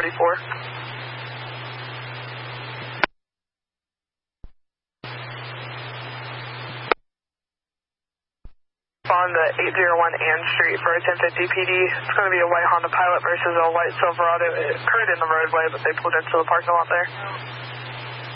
44. On the 801 Ann Street for a 1050 PD. It's going to be a white Honda Pilot versus a white Silverado. It occurred in the roadway, but they pulled into the parking lot there.